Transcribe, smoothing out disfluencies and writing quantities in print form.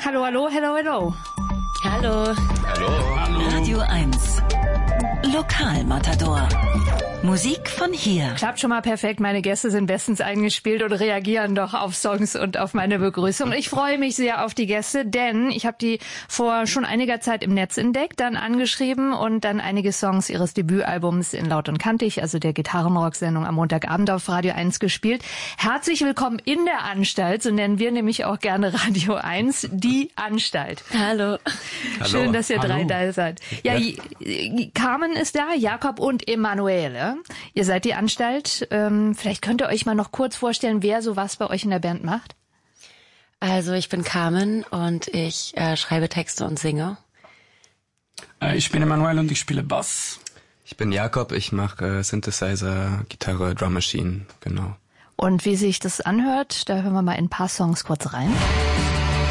Hallo, hallo, hello, hello. Hallo. Hallo. Hallo. Radio 1. Lokalmatador. Musik von hier. Klappt schon mal perfekt. Meine Gäste sind bestens eingespielt und reagieren doch auf Songs und auf meine Begrüßung. Ich freue mich sehr auf die Gäste, denn ich habe die vor schon einiger Zeit im Netz entdeckt, dann angeschrieben und dann einige Songs ihres Debütalbums in Laut und Kantig, also der Gitarrenrock-Sendung am Montagabend auf Radio 1 gespielt. Herzlich willkommen in der Anstalt, so nennen wir nämlich auch gerne Radio 1, die Anstalt. Hallo. Schön, dass ihr drei da seid. Ja, Carmen ist da, Jakob und Emanuele. Ihr seid die Anstalt. Vielleicht könnt ihr euch mal noch kurz vorstellen, wer so was bei euch in der Band macht. Also ich bin Carmen und ich schreibe Texte und singe. Ich bin Emanuel und ich spiele Bass. Ich bin Jakob, ich mache Synthesizer, Gitarre, Drum Machine, genau. Und wie sich das anhört, da hören wir mal in ein paar Songs kurz rein.